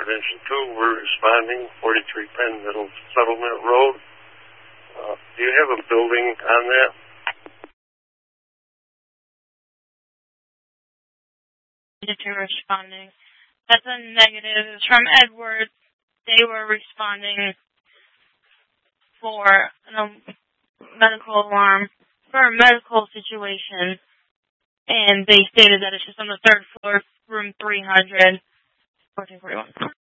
Intervention 2, we're responding, 43 Penn Middle Settlement Road. Do you have a building on that? Responding. That's a negative. It's from Edward. They were responding for a medical alarm, for a medical situation, and they stated that it's just on the third floor, room 300, 1441.